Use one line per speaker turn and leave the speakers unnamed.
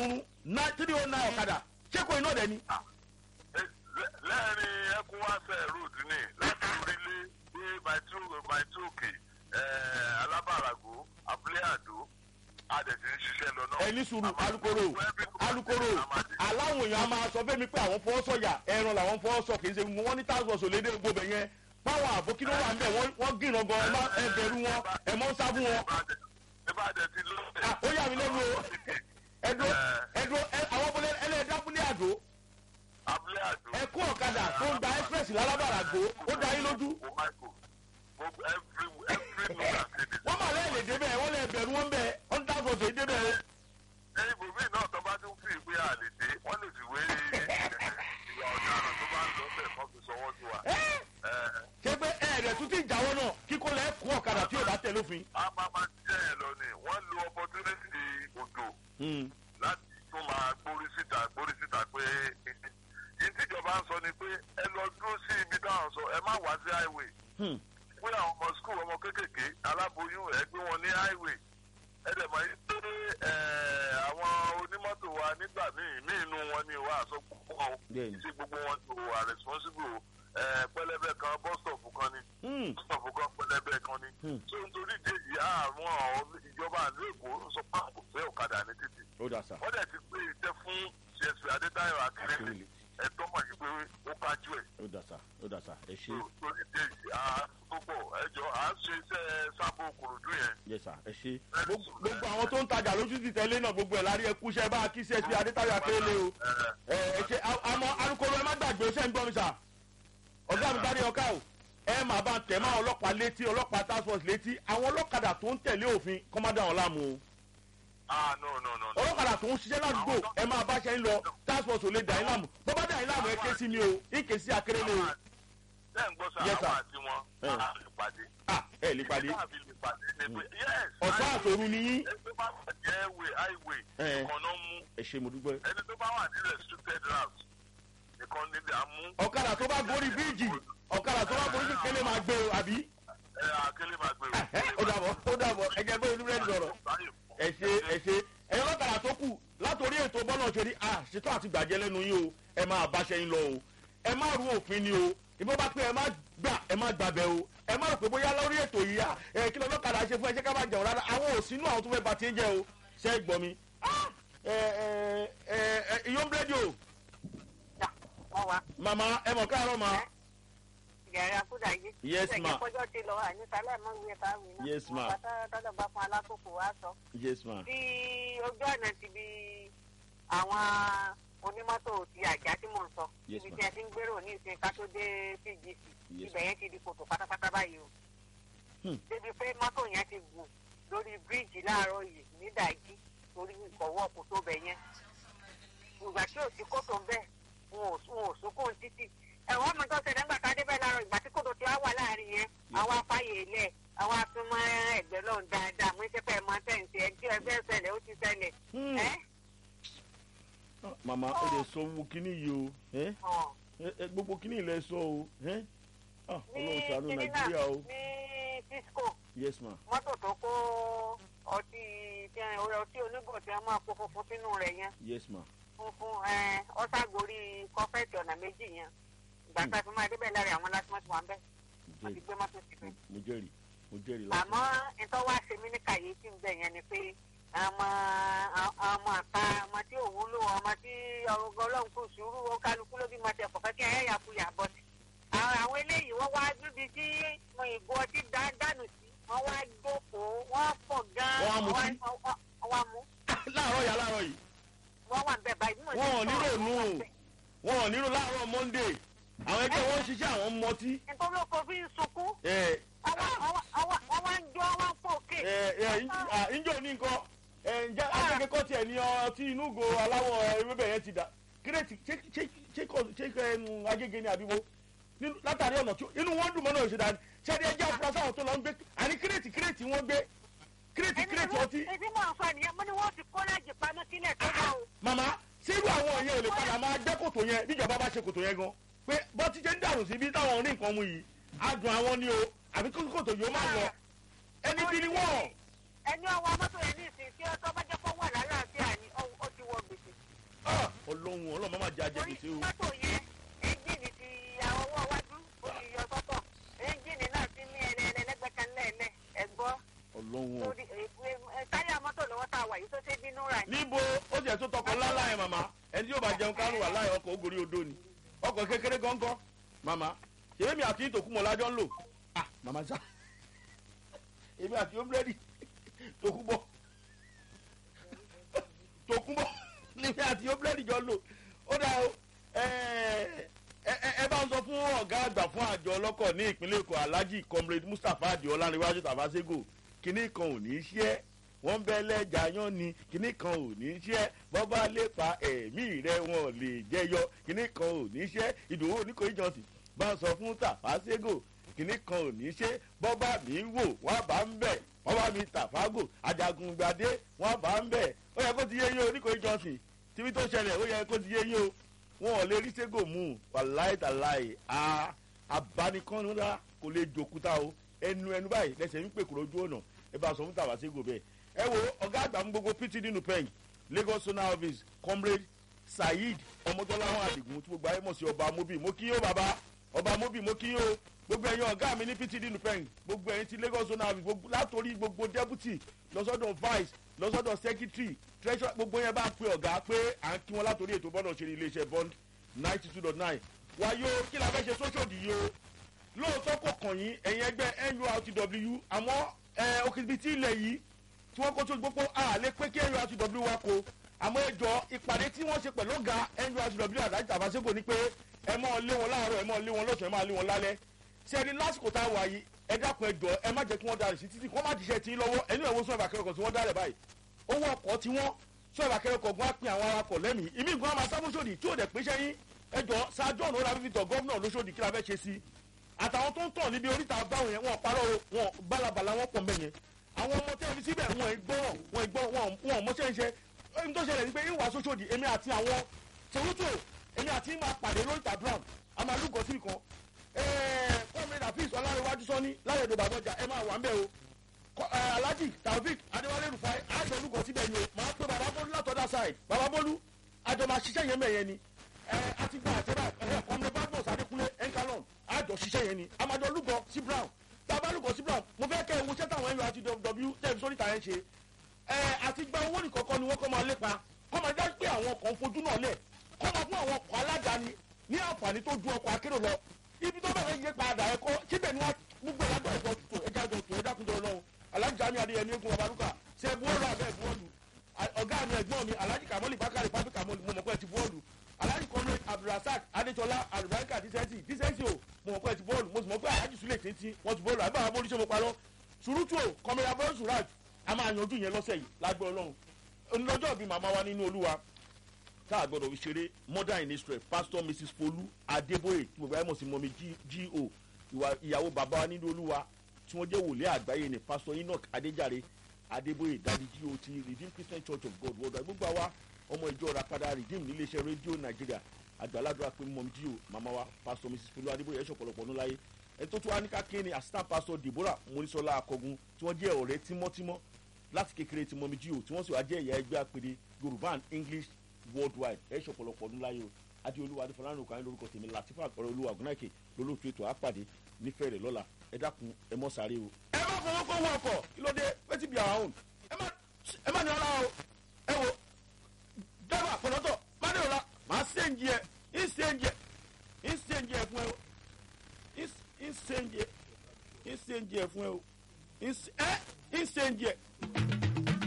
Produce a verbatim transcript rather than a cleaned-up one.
márùn-ún ná three oh nine ọ̀kadà ṣé kò iná dẹ̀ ni.
lẹ́ẹ̀rin ẹkúnwáṣẹ́ road ní láti orílẹ̀ dé maitoke alábàràgó abúlé àdó adẹ̀sí ń ṣiṣẹ́ lọ náà.
ẹni sùúrù alukoro alukoro aláwọ̀ èèyàn a máa sọ fẹ́mi pé àwọn fọwọ́ sọ̀yà ẹran làwọn fọwọ́ sọ kì í ṣe wọ́n ní táwọn sọ lédè gbogbo bẹ̀ yẹn báwọn àbókí ló wà ń bẹ̀ wọ́n gìràn gan ẹ bẹ̀rù wọn ẹ mọ́ ń sá fún wọn. ó yà mí lẹ́nu o ẹ̀dọ́ ẹ̀dọ́ àwọn abúlé ẹlẹ́ẹ̀dá abúlé àdó ẹ kó ọ̀kadà tó ń gba express lálábàràgó ó dá yín lójú. wọ́n máa lẹ́yìn lè débẹ̀ wọ́n lè bẹ̀rù wọn bẹ̀ wọ́n dá sọ̀tò yìí débẹ̀ o.
ẹyin bòmí náà tó bá tún fi ìwé àlè dé wọ́n lè fi wé ìwà ọ̀daràn tó bá ń lọ bẹ̀ kọ́ fi sọwọ́ sí wa.
ṣé pé ẹ̀ẹ́dẹ̀ tún ti jáwọ́ náà kíkó lẹ́ kó ọ̀kadà tí yóò bá tẹ̀ lófin.
a máa máa jẹ́ ẹ̀ lọ ni wọ́n lo opportunity odò láti tún máa gbórí síta gbórí síta pé ìtìjọba ń sọ ni pé ẹ lọ dúró sí ibi táwọn sọ ẹ má wá sí highway. pé àwọn ọmọ skul ọmọ kéékèèké aláboyún ẹ gbé wọn ní highway ẹ dẹ̀ mọ̀ yín pé àwọn onímọ́tò wa nígbà míì míì inú wọn ni wà á sọ gbogbo wọn sí gbogbo wọn tó wà responsible pẹlẹbẹ kan bus stop kan ni bus stop kan pẹlẹbẹ kan ni so nítorí ìdíyèyí àwọn ìjọba àlú èkó ń sọ pé àpò fẹ́ ọ̀kadà ní títì wọ́n dẹ̀ ti gbé iṣẹ́ fún C S P Adétáyọ̀ Akérèlé ẹ̀tọ́ mọ̀ yìí pé ó kájú ẹ̀.
ó dà sá ó dà sá ẹ ṣe.
nítorí ìdíyèyí à tó pọ̀ ẹjọ́ à ń ṣe iṣẹ́ sábò kòròdú yẹn.
yẹ sá ẹ ṣe. gbogbo àwọn tó ń tajà lójú ti tẹ̀lé náà gbogbo ẹ̀ lárí ẹkú iṣẹ́ bá a kí C S P Adétáyọ̀ Akérèlé o. ẹ ẹ ṣe àmọ́ alukoro ẹ má gbàgbé ṣẹ́ ń gbọ́ mi sà. ọ̀gá mi dárí ọkà o ẹ máa bá tẹ̀ máa ọlọ́pàá létí ọlọ́pàá task force létí àwọn ọlọ́kadà tó ń tẹ̀lé òfin kọ́mádà wọn láàmú o.
ah no no no.
ọlọ́kadà tó ń ṣiṣẹ́ ládùúgbò ẹ máa bá ṣe ń lọ task force ò lè dà yín láàmú bó bá dà yín láàmú ẹ ké sí mi o ìké sí Akérèlé o.
ṣé ń gbọ́ sọ àwọn àti wọn á lè pàdé.
ah ẹ lè pàdé. ọ̀sán àtòru ni yín.
ẹni tó bá wà ní highway highway nìkan náà mú.
ẹ ṣe mo dúpẹ́.
ẹni tó bá wà ní restricted route nìkan níbi àmú.
ọ̀kadà tó bá gorí bíríìjì ọ̀kadà tó bá gorí bíríìjì kélé máa gbé o àbí.
ẹ àkélé máa gbé o.
ó dàbọ̀ ó dàbọ̀ ẹgẹ bóyá olúmọ̀lẹ́ sọ̀rọ̀ ẹ ṣe ẹ ṣe ẹ̀yin ọlọ́kadà tó kù látòrí ètò bọ́lá òṣèré à ṣètò àti gbàjẹ́ lẹ́nu yín o ẹ máa báṣẹ́ yín lọ o ẹ má rú òfin ni o ìbọn bá pé ẹ má gbà ẹ má gbàbẹ o ẹ má rò pé bóyá lórí ètò yìí à ẹ kí lọ́lọ́kadà ṣe fún ẹ ṣé ká má jẹun rárá àwọn òsínú àwọn tó fẹ́ bá ti ń jẹ o ṣe é gbọ́ mi. ẹ ẹ ẹ iyó ń bẹ́ẹ̀dì o. màmá ẹ mọ̀ káàárọ̀ ma.
Yàrá kúdà yìí.
Yes ma.
Ṣé ìjọpọ̀jọ́ ti lọ ànísàlẹ̀ mọ́ ìwé káwé náà?
Yes ma.
Tọ́lọ̀ bá fún alákòókò wá sọ.
Yes ma.
Bí ojú ọ̀nà ti bí àwọn onímọ́tò ti àjà tí mò ń sọ.
Yes ma.
Ibi tí ẹ ti ń gbèrò ní ìsìn ká tó dé P G C. Ibẹ̀ yẹn ti di kòtò pátápátá báyìí o. Débi pé mọ́tò yẹn ti gùn lórí bíríìjì láàárọ̀ yìí ní Dàjí torí ìkọ̀wọ́ kòtò bẹ̀ yẹn. Ìgbà tí ò sí kòtò bẹ́ẹ̀ wọn ò sókòó títì. Ẹ̀wọ́n mi tó ṣe nígbà tá a débẹ̀ láàárọ̀ ìgbà tí kòtò tí wàá wà láàrin yẹn àwọn afáyè ilẹ̀ àwọn afúnmọ́ ẹgbẹ́ lọ́hùn dáadáa mo ń ṣe pé ẹ̀ máa tẹ̀sí ẹ̀ tí ẹgbẹ́ ṣẹlẹ̀ ó ti ṣẹlẹ̀.
màmá ẹ lè sọ owó kínní yìí o gbogbo kínní ilẹ̀ sọ o ọlọ́run ṣàánú Nàìjíríà o.
ní Cisco
yes ma.
mọ́tò tó kó ọtí ọtí onígò tí wọ́n máa kó funfun sínú rẹ̀ yẹn.
yes ma.
funfun ọ̀ṣàgórí kọ́fẹ́ẹ̀tì ọ̀nà méjì yẹn ìgbà tá a fi máa débẹ̀ lára àwọn lásìmọ́tì wà ń bẹ̀ wọ́n ti gbé mọ́tò síbẹ̀.
mo jẹ́rìí mo jẹ́rìí láti.
àmọ́ nítorí wá ṣe mí ní kàyéfì ń bẹ̀ yẹn ni pé ọmọ ọmọ àta ọmọ tí ò wúlò ọmọ tí ọlọ́run kò sùúrù ó kálukú ló bí mo tẹ̀ kọ̀fẹ́ kí ẹ̀yà kú yà bọ́ sí. àwọn eléyìí wọ́n wá níbi tí mo ìgò ọtí dánù sí wọ́n wá jókòó wọ́n pọ̀ gan-an wọ́n wá mú.
láàárọ̀ yà láàárọ̀ yìí.
wọ́n wà ń bẹ̀ báyìí.
wọ́n ò nílò nù wọ́n ò nílò láàárọ̀ Monday àwọn ẹgbẹ́ wọn ń ṣiṣẹ́ àwọn mọtí.
nítorí oko fi ń sunkún. àwọn wá ń jọ wọn pò ké.
ìjọ ní nǹkan ǹjẹ́ akẹ́kọ̀ọ́ tiẹ̀ ní ọtí inú go aláwọ̀ ewébẹ̀ yẹn ti dà kírètì ṣé agége ni àbíwó látàrí ọ̀nà tí inú wọn dùn mọ́ náà ṣe dáa ṣẹ́ni ẹjẹ́ afurasí àwọn tó lọ ń gbé àní kírètì kírètì wọ́n gbé kírètì kírètì ọtí.
èdè mọ̀ fún ẹnìyẹn mo ní wọ́n ti kó lájì pamọ́ sílẹ̀ tó bá o.
màmá sírú àwọn yẹn ò lè padà máa gbẹ́ kòtò yẹn bíjọba bá ṣe kòtò yẹn gan pé bọ́tí jẹ́ ń dàrú síbi táwọn ní nǹkan mu yìí adùn àwọn ni o àbí kòtò yóò máa lọ ẹni bí ni wọ́n.
ẹni ọwọ́ mọ́tò yẹn ní ìsìn tí ọtọ́ bá jẹ́ kó wà lálàáfíà ni ó ti wọ gbèsè.
ọlọ́run ọlọ́run má jẹ́ ajẹ́ gbèsè o.
mọ́tò yẹn ẹ́ńjìnì ti àwọn ọwọ́ wájú ó ti yọ sọ́tọ̀ ẹ́ńjìnì náà ti ní ẹlẹ́gbẹ̀kan lẹ́ẹ̀lẹ́ ẹ̀gbọ́.
ọlọ́run o.
táyà mọ́tò lọ́wọ́ tá a wà yìí tó ṣe bínú rà.
níbo ó jẹ́ tó tọkọ lálá yẹn màmá ẹni tí yóò bá jẹun kárùn wà láyé ọkọ̀ ògòrí odó ni ọkọ̀ kékeré gángan màmá èmi àti tòkúmọ̀ lájọ́ ń lò ah màmá sá èmi àti omredi tòkúbọ̀ tòkúbọ̀ èmi àti omredi jọ lò ó dà o ẹ ẹ bá ń sọ fún ọ̀gá àgbà fún àjọ ọlọ́kọ̀ ní ìpínlẹ̀ èkó alhaji comrade mustapha adiola níwájú tàfàṣẹ́gò kínní kan ò ní í ṣe é wọ́n bẹ́ lẹ́jà yán ni kínní kan ò ní í ṣe é bọ́bá lépa ẹ̀mí rẹ̀ wọn lè jẹyọ kínní kan ò ní í ṣe é ìdòwò oníkòyí jọ̀sìn bá ń sọ fún tàfàṣẹ́gò kínní kan ò ní í ṣe é bọ́bá mi wò wọ́n bá ń bẹ̀ bọ́bá mi tàfàgò ajagungbadé wọ́n bá ń bẹ̀ ó yẹ kó ti yé yín oníkòyí jọ̀sìn tíbi tó ṣẹlẹ̀ ó yẹ kó ti yé yín o wọn ò lè rí ségò mú wàláì tàláì abánikánúra kò lè jòkúta o ẹnu ẹnu báyìí lẹsẹ̀ ń pè kúrò ojú ọ̀nà ẹ bá sọ fún tàwa ségò bẹ́ẹ̀ ẹ wo ọ̀gá àgbà mú gbogbo pt nínú pẹ́yì lagos zonal office comrade saheed ọmọdọ́láwọn àdìgún tí gbogbo ayé mọ̀ sí ọba mobi mo kí yó bàbá ọba mobi mo kí yó gbogbo ẹ̀yin ọ̀gá mi ní pt nínú pẹ́yì gbogbo ẹ̀yin ti lagos zonal office látòrí gbogbo deputy lọ́sọ́dọ̀ vice lọ́sọ́dọ̀ secretary treasurer gbogbo yẹn bá pe ọ̀gá pé à ń kí wọn látòrí ètò bọ́dọ̀ ṣe ní iléeṣẹ́ bond ninety two dot nine wáyé o kí la fẹ́ ṣe sóṣòdì yìí o lóòótọ́ kò kàn yín ẹ̀yin ẹgbẹ́ nurtw àmọ́ òkìtìbìtì ilẹ̀ yìí tí wọ́n kó tó gbogbo àlẹ́ pé kí nurtw wá ko àmọ́ ẹjọ́ ìpàdé tí wọ́n ṣe pẹ̀lú ọ̀gá nurtw àdájọ́ tàbáṣẹ́gò ni pé ẹ máa lé wọn láàárọ̀ ẹ máa lé wọn lọ́sàn-án ẹ máa lé wọn lálẹ́ ṣe ẹni lásìkò tá a wà yìí ẹ dákun ẹjọ́ ẹ má jẹ́ kí wọ́n darí sí títì kí wọ́n má díṣẹ́ tí ń lọ́wọ́ ẹni ìwé sọ̀rọ̀ àkẹ́rọ̀kọ̀ tí wọ́n dálẹ̀ báyìí owó ọkọ̀ tí wọ́n sọ̀rọ̀ àkẹ́rọ̀kọ̀ gbọ́n á pin àwọn awakọ̀ lẹ́mìí ìmí ìgbọ́n á máa sábòsòdì tí ò dẹ̀ péṣẹ́ yín ẹjọ́ sáájọ́ ọ̀nà ọ̀là fífitọ̀ gọ́vnà lóṣòdì kí la fẹ́ ṣe sí àtàwọn tó ń tàn níbi oríta báwọn yẹn wọn parọ́ wọn bálabàlà wọn pọ̀ mẹ́yẹn àwọn ọmọ tẹ́ fi síbẹ̀ wọn ìgbọ́ràn wọn ìgbọ́ràn wọn mọ́ṣẹ́ ń ṣe ẹni tó ṣẹlẹ̀ ní pé ìwà sóṣòdì èmi àti àwọn tòwútò èmi àti ìmọ̀ àpàdé lóríta brown àmàlùkọ̀ sí kan kọ́mìnrin àfíìsì ọlárẹ̀wájú sọ́ni láyẹ̀dọ̀ bàbọ̀jà ẹ máa wà ń bẹ̀ o alhaji taofik adéwálé rufai àjọ olùkọ́ síbẹ̀ ni o máa pé bàbá bólú látọ̀dá side bàbá bólú àjọ máa ṣiṣẹ́ yẹn mẹ́yẹn ni àti gba àtẹ́bà ọmọ badmus adékúnlé enkalon àjọ ṣiṣẹ́ yẹn ni amadọ olùkọ́ sí brown bàbá olùkọ́ sí brown mo fẹ́ kẹ́ ewu sẹ́tà àwọn ẹ̀rọ àti w tẹ̀sí sórí ìtàn yẹn ṣe àti gba owó nìkọ̀ọ̀kan ni wọ́n kọ́ máa lépa kọ́ máa dá pé àwọn ọkọ̀ fojú náà lẹ̀ kọ́ máa fún àwọn ọkọ̀ aládàáni ní àǹfààní tó ju ọkọ̀ akérò lọ ibi tó bẹ̀rẹ̀ yé padà ẹ̀kọ́ síbẹ̀ ni wọ́n gbogbo ẹ̀dá ẹ̀kọ́ tó ẹja jọ tó ẹ̀dá kúndọ̀ ọlọ́run alájà mi adéyẹmí egun ọbalúkà ṣe buwọ́lù abẹ́ buwọ́lù ọ̀gá mi ẹ̀gbọ́n mi alájì kàmọ́lì bákàrẹ̀ pápí kàmọ́lì mo mọ̀ pé ti buwọ́lù alájì kọ́mẹ́ abdulrasaq adétọ́lá alùbáríkà dísẹ́ǹtì dísẹ́ǹtì o mo mọ̀ pé ti buwọ́lù mo sì mọ̀ pé alájì sulé títí wọ́n ti buwọ́lù àbí àwọn abóríṣẹ́ mo parọ́ surutu o kọ́mẹ́ abọ́rọ́ suraj a máa yanjú yẹn lọ́sẹ̀ yìí lágbẹ́ ọlọ́run onílọ́jọ́ bíi màmá wa nínú olúwa tá a gbọ́dọ̀ fi ṣeré mother in israel pastor mrs folú adébóyè tí mo bá yẹ mọ̀ sí mọ́mi go ìyàwó bàbá wa nínú olúwa tí wọ́n jẹ́ wòlé àgbáyé ni pastor enoch adéjàre adébóyè dadi got redeemed christian church of god worldwide gbogbo àwa ọmọ ìjọ rapada redeemed níléeṣẹ́ rédíò nàìjíríà àgbàládùra pé mọ́mi go màmá wa pastor mrs folú adébóyè ẹ̀ṣọ́ ọ̀pọ̀lọpọ̀ ọdún láyé ẹni tó tún wá ní káké ni assistant pastor deborah monisola akọgun tí wọ́n jẹ́ ọ̀rẹ́ tímọ́tímọ́ láti kékeré ti mọ́mi go tí wọ́n sì wá jẹ́ ìyá ẹgbẹ́ àpèdè yorùbá and english worldwide ẹ ṣe ọ̀pọ̀lọpọ̀ ọdún láyé o adéolúwa adéfọlárìn òkàní lórúkọ tèmi latifa ọ̀rọ̀ olúwa ọ̀gùnáìkè lólóòtú ètò àpàdé nífẹ̀ẹ́ rẹ̀ lọ́la ẹ dákun ẹ mọ́ sáré o. ẹ má fọwọ́ kó wọ ọkọ̀ kí ló dé wetin be our own ẹ má ní ọlá o ẹ wo dábàá pọ̀nọ́tọ̀ má ní ọlá má ṣéǹjì ẹ ń ṣéǹjì ẹ ń ṣéǹjì ẹ fún ẹ o ń ṣéǹjì ẹ ń ṣéǹjì ẹ fún ẹ o ẹ ń ṣéǹjì ẹ.